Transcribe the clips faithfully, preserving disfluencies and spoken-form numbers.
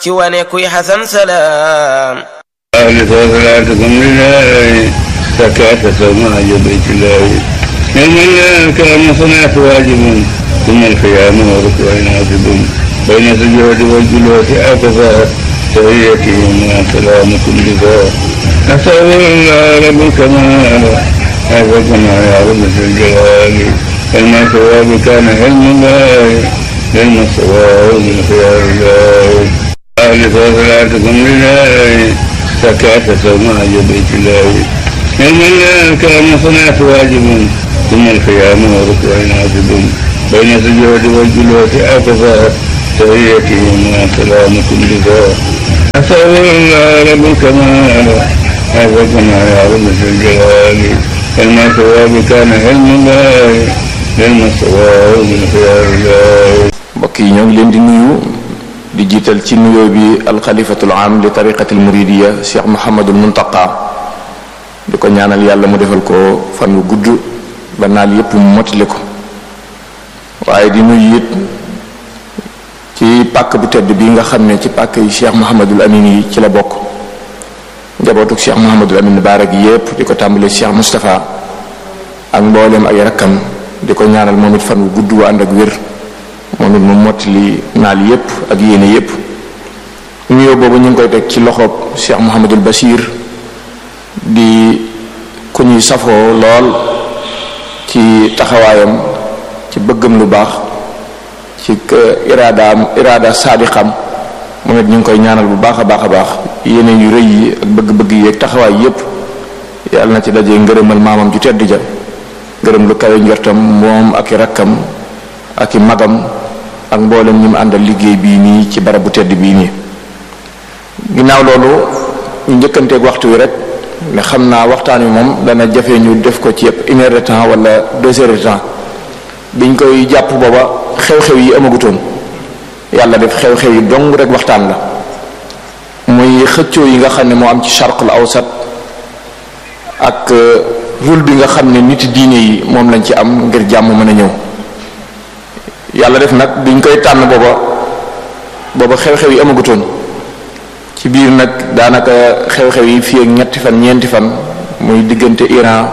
ci wane kuy xasan salaam salaatukum lillahi zakata sawma baytillahi yawmal karamu salaatu waajibun thumma alqiyaamu wa ruk'un aasibun bayna sujuudi wal juluusi akafa tahiyyatihim wa salaamukum lillahi asalullah rabbul kamaal حفظنا يا رب في الجلال علم الثواب كان علم الله علم الصواب من خيار الله أهل صلاتكم لله زكاة سوما بيت الله علم الكرم صلاة واجب ثم القيام وركوع عاجب بين السجود والجلوس أكفى تحيتهم وسلامكم لله أسأل الله رب الكمال حفظنا يا رب في الجلال علم الثواب كان علم الله علم الصواب من خيار الله. mbokk yi ñoo ngi leen di nuyu di jiital ci nuyoo bi alxalifatul am li tariqatil muridiya Cheikh Mouhamadul Muntaqa di ko ñaanal yàlla mu defal ko fan wu gudd ba naal yépp mu motali ko waaye di nuyu it ci pàkk bu tedd bi nga xam ne ci pàkk yi Cheikh Mouhamadul Amin yi ci la bokk njabootuk Cheikh Mouhamadul Amin Baara gi yépp di ko tàmbalee Cheikh Moustapha ak mbooleem ay rakkam di ko ñaanal moom it fan wu gudd wu ànd ak wér moom it mu mottali naal yépp ak yéene yépp nuyoo boobu ñu ngi koy teg ci loxoob Cheikh Mouhamadul Bachir di ku ñuy safoo lool ci taxawaayam ci bëggam lu baax ci iraadaam iraada saadiqam moom it ñu ngi koy ñaanal bu baax a baax a baax yéene yu rëy yi ak bëgg-bëgg yi ak taxawaay yépp yàlla na ci dajee ngërëmal maamam ju tedd ja ngërëm lu kawe njortam moom ak i rakkam ak i magam ak mboolem ñi mu àndal liggéey bii nii ci barab bu tedd bii nii ginnaaw loolu ñu njëkkanteeg waxtu wi rek ne xam naa waxtaan wi moom dana jafe ñu def ko ci yëpp une heure de temps wala deux heures de temps biñ koy jàpp booba xew-xew yi amagutoon yàlla def xew-xew yi dong rek waxtaan la muy xëccoo yi nga xam ne moo am ci charqul awsat ak rôle bi nga xam ne nit diine yi moom lañ ci am ngir jàmm mën a ñëw yàlla def nag biñ koy tànn booba booba xew-xew yi amagutoon ci biir nag daanaka xew-xew yi fii ak ñetti fan ñeenti fan muy diggante Iran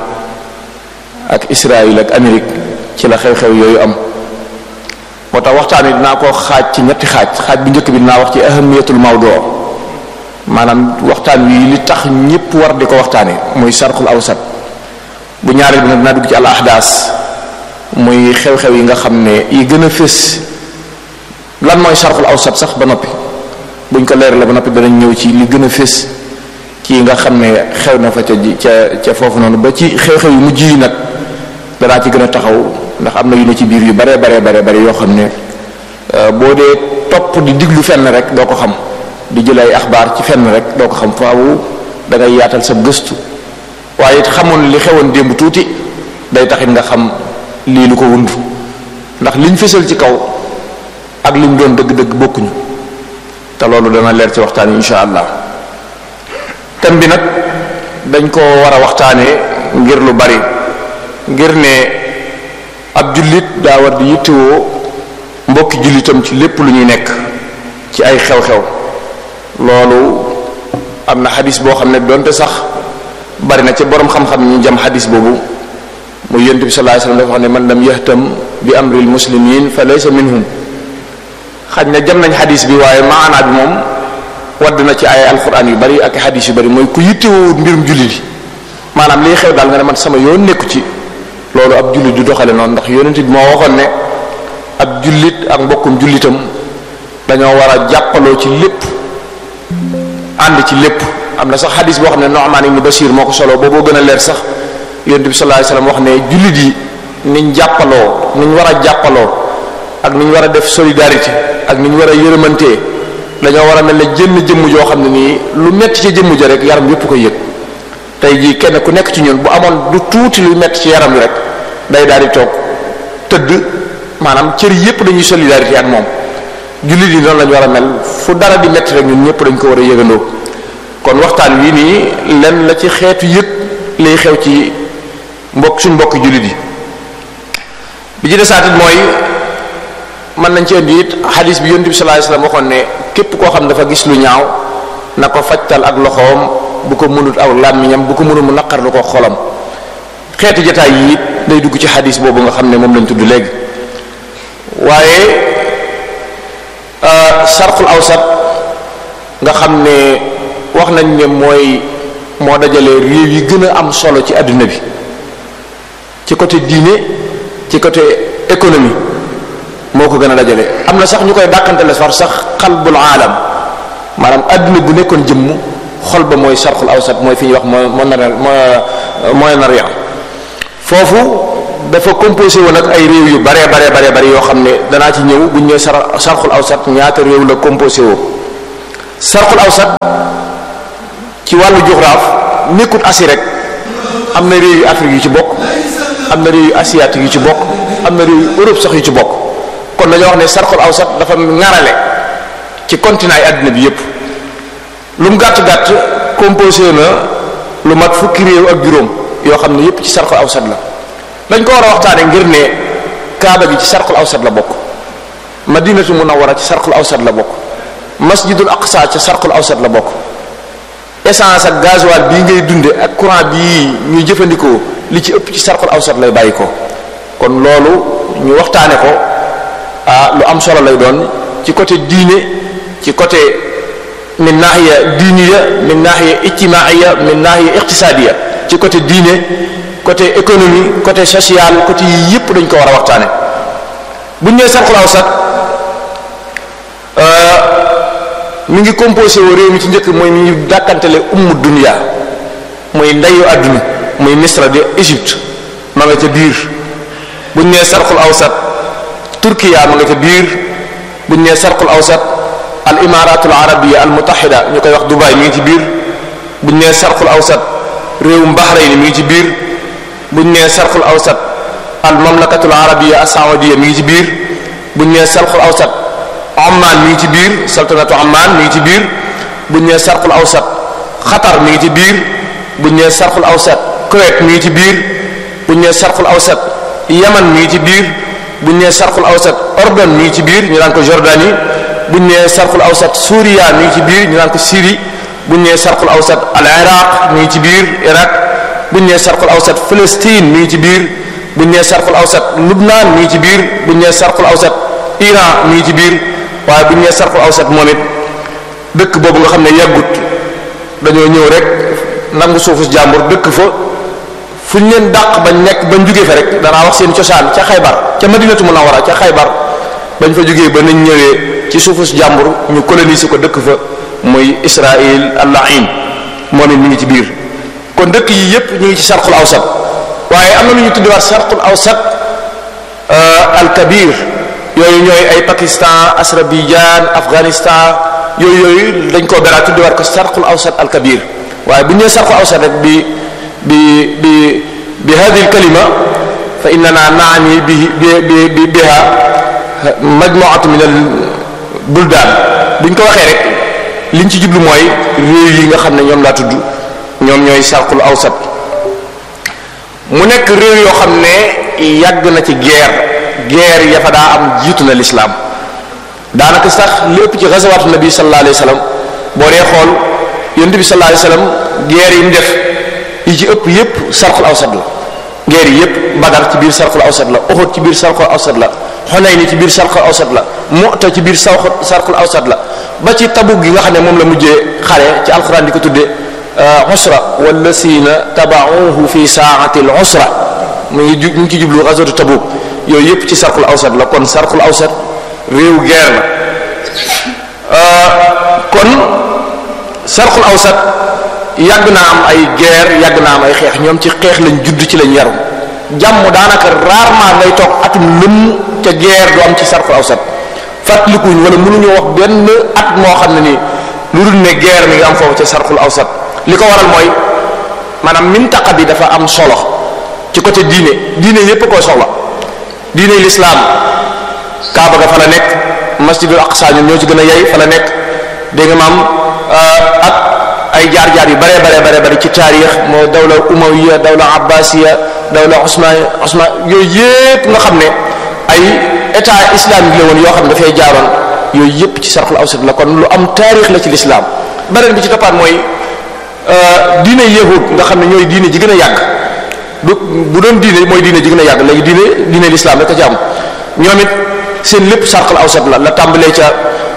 ak Israël ak Amérique ci la xew-xew yooyu am moo tax waxtaan wi dinaa ko xaaj ci ñetti xaaj xaaj bu njëkk bi dinaa wax ci ahamiyatul mawdu maanaam waxtaan wi li tax ñépp war di ko waxtaane muy sarxul awsat bu ñaareel bi nag dinaa dugg ci al ahdaas muy xew-xew yi nga xam ne yi gën a fés lan mooy sarxul awsat sax ba noppi buñ ko leer la ba noppi danañ ñëw ci li gën a fés ci yi nga xam ne xew na fa ca ca ca foofu noonu ba ci xew-xew yu mujj yi nag danaa ci gën a taxaw ndax am na yu ne ci biir yu bare bare bare bare yoo xam ne boo dee topp di diglu fenn rek doo ko xam di jël ay axbaar ci fenn rek doo ko xam faawu da ngay yaatal sa gëstu waaye it xamoon li xewoon démb tuuti day taxit nga xam lii lu ko wund ndax liñ fësal ci kaw ak liñ doon dëgg-dëgg bokkuñu te loolu dana leer ci waxtaan yi insha allah thème bi nag dañ ko war a waxtaanee ngir lu bari ngir ne ab jullit daa war di yittewoo mbokki jullitam ci lépp lu ñuy nekk ci ay xew-xew loolu am na xadis boo xam ne donte sax bari na ci borom xam-xam ñu jam xadis boobu muy yonent bi sallallahu alayhi wasallam dafa xam ne man lam yahtam bi amril muslimin fa laysa minhum xaj na jam nañ xadis bi waaye maanaa bi moom wadd na ci ay alquran yu bari ak xadis yu bari mooy ku yittewoo mbirum jullit yi maanaam liy xew daal nga ne man sama yoon nekku ci loolu ab jullit du doxale noonu ndax yonent bi moo waxoon ne ab jullit ak mbokkum jullitam dañoo war a jàppaloo ci lépp ànd ci lépp am na sax xadis boo xam ne Nu'man ibn Bashir moo ko solo booboo gën a leer sax yonent bi sallallahu alayhi wasallam wax ne jullit yi niñ jàppaloo niñ war a jàppaloo ak niñ war a def solidarité ak niñ war a yërëmantee dañoo war a mel ne jënn jëmm joo xam ne nii lu metti ci jëmm ja rek yaram yépp koy yëg tey jii kenn ku nekk ci ñun bu amoon du tuuti lu metti ci yaram wi rek day daal di toog tëdd maanaam cër yépp dañuy solidarité ak moom jullit yi noonu lañu war a mel fu dara di metti rek ñun ñëpp dañ ko war a yëgandoo kon waxtaan wi nii lenn la ci xeetu yëg lay xew ci mbokk suñ mbokk jullit yi bi ci desaatit mooy mën nañ ci indi it xadis bi yonent bi sallallahu alayhi wasallam waxoon ne képp koo xam dafa gis lu ñaaw na ko fajtal ak loxoom, bu ko mënut aw làmmiñam, bu ko mënul mu naqar lu ko xolam. xeetu jotaay yi it day dugg ci xadis boobu nga xam ne moom lañ tudd léegi. waaye sarqul awsat nga xam ne wax nañ ne mooy moo dajale réew yi gën a am solo ci àdduna bi ci côté diine, ci côté économie moo ko gën a dajale. am na sax ñu koy dàkkantele far sax xalbul aalam, maanaam àdduna bu nekkoon jëmm xol ba mooy sarqul awsat, mooy fi ñuy wax moo moo Moyen-Orient. foofu dafa composé woon ak ay réew yu bare bare bare bare yoo xam ne danaa ci ñëw bu ñu nee sar sarqul awsat ñaata réew la composé woo. sarqul awsat ci wàllu géographie nekkut Asie rek, am na réew yu Afrique yu ci bokk, am na réew yu asiatique yu ci bokk, am na réew yu Europe sax yu ci bokk. kon dañoo wax ne sarqul awsat dafa ŋarale ci continent yi àddina bi yépp. lu mu gàtt gàtt composé na lu mat fukki réew ak juróom yoo xam ne yépp ci sarqul awsat la. dañ ko war a waxtaane ngir ne kaaba gi ci sarqul awsat la bokk, madinatu munawwara ci sarqul awsat la bokk, masjidul aqsa ci sarqul awsat la bokk. essence ak gasoil bii ngay dunde ak courant bii ñuy jëfandikoo li ci ëpp ci sarqul awsat lay bàyyi ko. kon loolu ñu waxtaane ko ah lu am solo lay doon ci côté diine, ci côté min nahiya diiniya, min nahiya ijtimaiya, min nahiya iqtisadiya. ci côté diine, côté économie, côté social, côté yi yépp dañ ko war a waxtaane. bu ñu nee sarqul awsat mi ngi composé wu réew mi ci njëkk mooy mi ngi dàkkantele ummu dunya, mooy ndeyu àdduna, muy Misra de Égypte ma nga ca biir. bu ñu nee sarqul awsat Turkiya ma nga ca biir. bu ñu nee sarqul awsat al imaratul arabiya al mutahida ñu koy wax Dubai mi ngi ci biir. bu ñu nee sarqul awsat réewum Bahrain mi ngi ci biir. bu ñu nee sarqul awsat al mamlakatul arabiya as saoudiya mi ngi ci biir. bu ñu nee sarqul awsat Oman mi ngi ci biir, saltanatu Oman mi ngi ci biir. bu ñu nee sarqul awsat Qatar mi ngi ci biir. bu ñu nee sarqul awsat Kuwait mi ngi ci biir. bu ñu nee sarqul awsat Yaman mi ngi ci biir. bu ñu nee sarqul awsat Ordon mi ngi ci biir, ñu naan ko Jordanie. bu ñu nee sarqul awsat Suuriya mi ngi ci biir, ñu naan ko Syrie. bu ñu nee sarqul awsat al Iraq mi ngi ci biir, Irak. bu ñu nee sarqul awsat Palestine mi ngi ci biir. bu ñu nee sarqul awsat Lubnaan mi ngi ci biir. bu ñu nee sarqul awsat Iran mi ngi ci biir. waaye bu ñu nee sarqul awsat moom it dëkk boobu nga xam ne yàggut dañoo ñëw rek nangu suufu jàmbur dëkk fa fu ñu leen dàq bañ nekk bañ jugee fa rek danaa wax seen cosaan ca Xaybar, ca Madinatu Munawwara ca Xaybar bañ fa jugee ba nañ ñëwee ci suufu jàmbur ñu coloniser ko dëkk fa muy Israël al-La'in moom it mi ngi ci biir. kon dëkk yi yépp ñu ngi ci sarqul awsat. waaye am na lu ñu tuddiwaat sarqul awsat al kabir, yooyu ñooy ay Pakistan, Azerbaïdjan, Afghanistan, yooyu yooyu dañ koo beraat tuddiwaat ko sarqul awsat al kabir. waaye bu ñu nee sarqul awsat rek bi bi bi bi hadihi al kalima fa innana naani bi bi bi biha majmu'atu min al buldan. buñ ko waxee rek liñ ci jublu mooy réew yi nga xam ne ñoom laa tudd ñoom ñooy sarqul awsat. mu nekk réew yoo xam ne yàgg na ci guerre guerre ya fa daa am jiitu na l'islam daanaka sax lépp ci gazawaatu nabi sallallahu alayhi wa sallam boo dee xool yonent bi sallallahu alayhi wa sallam guerre yi mu def yi ci ëpp yépp sarqul awsat la. guerre yi yépp Badar ci biir sarqul awsat la, Uhud ci biir sarqul awsat la, Hunayn ci biir sarqul awsat la, Mu'ta ci biir sarqul awsat la, ba ci Tabuk gi nga xam ne moom la mujjee xare ci alquran di ko tuddee usra wallasina tabauhu fi saati al usra mu ngi ju mu ngi ci jublu gazwatu Tabuk. yooyu yépp ci sarqul awsat la. kon sarqul awsat réew guerre la. kon sarqul awsat yàgg naa am ay guerre, yàgg naa am ay xeex. ñoom ci xeex lañ judd, ci lañ yaru. jàmm daanaka rarement ngay toog atum lëm ca guerre du am ci sarqul awsat. fàttalikuñ wala mënuñoo wax benn at moo xam ne nii lu dul ne guerre mi ngi am foofu ca sarqul awsat. li ko waral mooy maanaam mintaqa bi dafa am solo ci côté diine. diine yépp koo soxla. diine l'islam kaaba ga fa la nekk, masjidul aqsa ñun ñoo ci gën a yey fa la nekk. dégg nga maam ak ay jaar-jaar yu bare bare bare bare ci taarix moo dawla umawiya, dawla abbasiya, dawla usman usman yooyu yépp nga xam ne ay état islamique la woon yoo xam ne dafay jaaroon yooyu yëpp ci sarxul awsat la kon lu am taarix la ci lislaam. beneen bi ci toppaat mooy diine yahud nga xam ne ñooy diine ji gën a yàgg du bu doon diine mooy diine ji gën a yàgg léegi diine diine lislaam rek a ci am ñoom it seen lépp sarxul awsat la la tàmbalee ca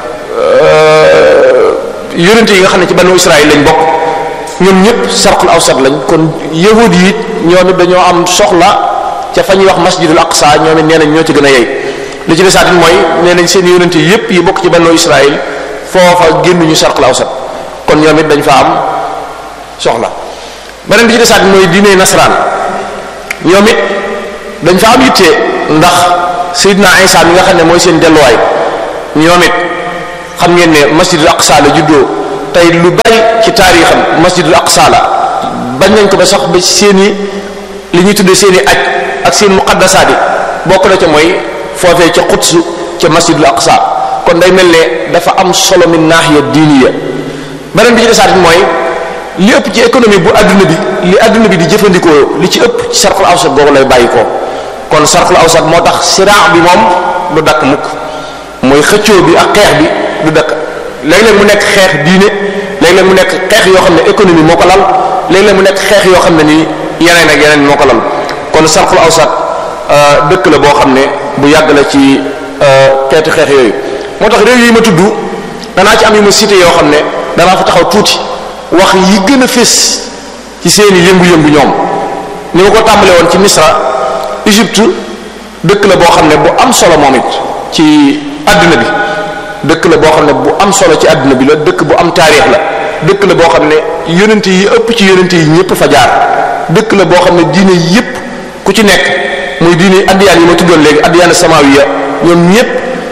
yonente yi nga xam ne ci banu Israël lañ bokk ñoom ñëpp sarxul awsat lañ kon yahud yi it ñoom it dañoo am soxla ca fa ñuy wax masjidul aqsa ñoom it nee nañ ñoo ci gën a yey li ci desaatin mooy nee nañ seen yonente yëpp yi bokk ci banu Israël foofa génnuñu sarxul awsat kon ñoom it dañ fa am soxla beneen bi ci desaatin mooy diine nasaraan ñoom it dañ fa am yitte ndax Seydina Isa mi nga xam ne mooy seen delluwaay ñoom it xam ngeen ne masjidul aqsa la juddoo tey lu bari ci taarixam masjidul aqsa la bañ nañ ko ba sax ba seeni li ñuy tuddee seeni aj ak seen muqaddasaat yi bokk na ca mooy foofee ca Quds ca masjidul aqsa kon day mel ne dafa am solo min naahiya diiniya beneen bi ci desaat mooy li ëpp ci économie bu adduna bi li adduna bi di jëfandikoo li ci ëpp ci sarxul awsat boobu lay bàyyi ko kon sarxul awsat moo tax siraa bi moom du dakk mukk mooy xëccoo bi ak xeex bi du dakk léeg-léeg mu nekk xeex diine léeg-léeg mu nekk xeex yoo xam ne économie moo ko lal léeg-léeg mu nekk xeex yoo xam ne nii yeneen ak yeneen moo ko lal kon sarxul awsat dëkk la boo xam ne bu yàgg la ci xeeti xeex yooyu moo tax réew yi ma tudd danaa ci am yu ma cité yoo xam ne danaa fa taxaw tuuti wax yi gën a fés ci seeni yëngu-yëngu ñoom ni ma ko tàmbale woon ci Misra Égypte dëkk la boo xam ne bu am solo moom it ci àdduna bi dëkk la boo xam ne bu am solo ci àdduna bi la dëkk bu am taarix la dëkk la boo xam ne yonent yi ëpp ci yonent yi ñëpp fa jaar dëkk la boo xam ne diine yëpp ku ci nekk muy diine addiyaan yi ma tuddoon léegi addiyaan samawiya ñoom ñëpp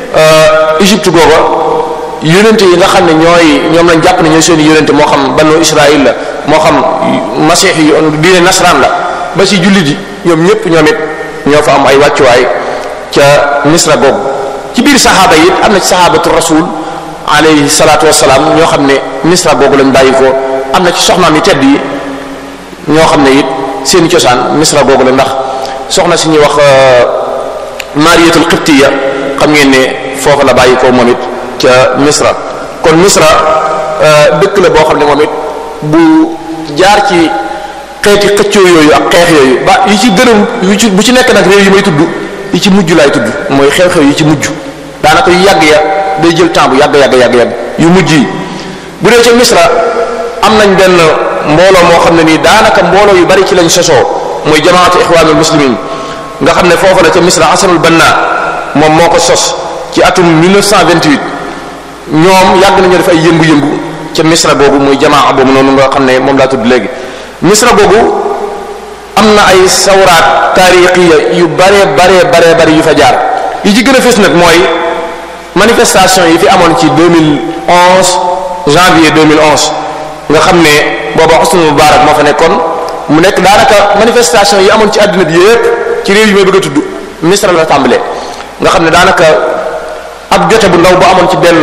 Égypte googa yonente yi nga xam ne ñooy ñoom lañ jàpp ne ñooy seeni yonente moo xam banu Israël la moo xam masix yi diine nasaraan la ba ci jullit yi ñoom ñëpp ñoom it ñoo fa am ay wàccuwaay ca Misra googu ci biir saxaaba yi it am na ci saxaabatu rasul alayhi salaatu wasalaam ñoo xam ne Misra googu lañ bàyyi ko am na ci soxnaam yi tedd yi ñoo xam ne it seeni cosaan Misra googu la ndax soxna si ñuy wax Mariyatul Qibtiya xam ngeen ne foofu la bàyyi ko moom it ca Misra kon Misra dëkk la boo xam ne moom it bu jaar ci xeeti xëccoo yooyu ak xeex yooyu ba yi ci gënam yu ci bu ci nekk nag réew yi may tudd yi ci mujj laay tudd mooy xew-xew yi ci mujj daanaka yu yàgg ya day jël temps bu yàgg yàgg yàgg yàgg yu mujj yi bu dee ca Misra am nañ benn mbooloo moo xam ne nii daanaka mbooloo yu bari ci lañ sosoo mooy jamaatu ixwaanul muslimin nga xam ne foofu la ca Misra Hasanul Banna moom moo ko sos ci atum mille neuf cent vingt-huit ñoom yàgg nañu def ay yëngu-yëngu ca Misra boobu muy jamaa boobu noonu nga xam ne moom laa tudd léegi Misra boobu am na ay sawraat taarixiya yu bare bare bare bari yu fa jaar yi ci gën a fës nag mooy manifestation yi fi amoon ci deux mille onze janvier deux mille onze nga xam ne booba Hosni Moubarak moo fa nekkoon mu nekk daanaka manifestation yi amoon ci àdduna bi yépp ci réew yi may bëgg a tudd Misra la tàmbalee nga xam ne daanaka ab jote bu ndaw bu amoon ci benn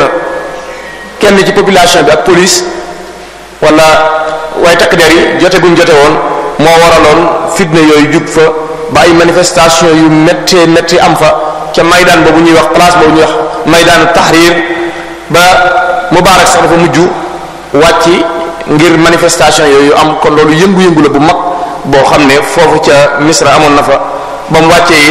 kenn ci population bi ak police wala waaye takk der yi jote guñ jote woon moo waraloon fitna yooyu jug fa ba ay manifestation yu méttee métti am fa ca maydaan boobu ñuy wax place boobu ñuy wax maydaanu tahrir ba Moubarak sax dafa mujj wàcc ngir manifestation yooyu am kon loolu yëngu-yëngu la bu mag boo xam ne foofu ca Misra amoon na fa ba mu wàccee it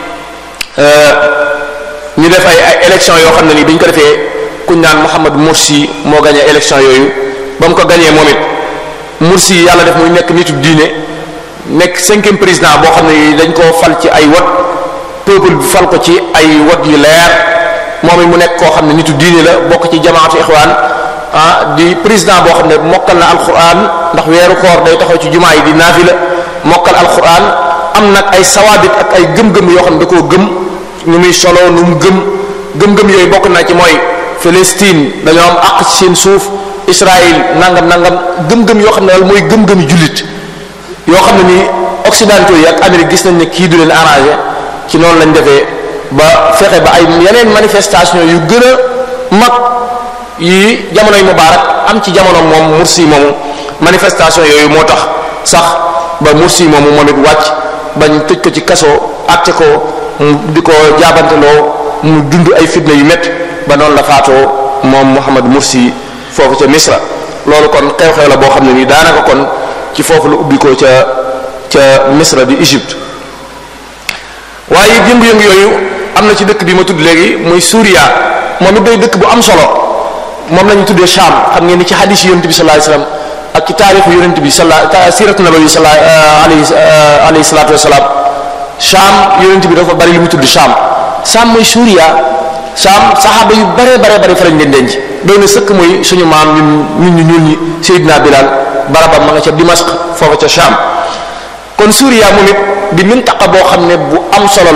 ñu def ay ay élection yoo xam ne nii bi ñu ko defee kuñ naan Mohamed Morsi moo gagné élection yooyu ba mu ko gagné moom it Morsi yàlla def muy nekk nitu diine nekk cinquième président boo xam ne dañ koo fal ci ay wot peuple bi fal ko ci ay wot yu leer moom it mu nekk koo xam ne nitu diine la bokk ci jamaatu ixwaan ah di président boo xam ne mokkal na alquran ndax weeru koor day taxaw ci jumaa yi di naafila mokkal alquran am nag ay sawaabit ak ay gëm-gëm yoo xam ne da koo gëm ñu muy solo nu mu gëm gëm-gëm yooyu bokk na ci mooy Palestine dañoo am àq ci seen suuf Israël nangam nangam gëm-gëm yoo xam ne daal mooy gëm-gëmi jullit yoo xam ne nii occidentaux yi ak Amérique gis nañ ne kii du leen arrangé ci noonu lañ defee ba fexe ba ay yeneen manifestation yu gën a mag yi jamonoy Moubarak am ci jamono moom Morsi moomu manifestation yooyu moo tax sax ba Morsi moomu moom it wàcc bañ tëj ko ci kaso àtte ko di ko jaabanteloo mu dund ay fitna yu métti ba noonu la faatoo moom Muhammad Mursi foofu ca Misra. loolu kon xew-xew la boo xam ne nii daanaka kon ci foofu la ubbi ko ca ca Misra di Égypte. waaye yëngu-yëngu yooyu am na ci dëkk bi ma tudd léegi muy Suuriya moom it day dëkk bu am solo moom la ñu tuddee Sham xam ngeen ni ci hadis yonent bi sallallahu alayhi wasallam ak ci taarixu yonent bi sallallahu siratu nabawi sallallahu alayhi salaatu wasalaam Sham yonent bi dafa bari li mu tudd Sham Sham mooy Suuriya Sham saxaaba yu bare bare bare fa lañ leen denc doy na sëkk mooy suñu maam ñun ñun ñu ñuul ñi Seydina Bilal barabam ma nga ca Dimashq foofa ca Sham kon Suuriya moom it di mintaqa boo xam ne bu am solo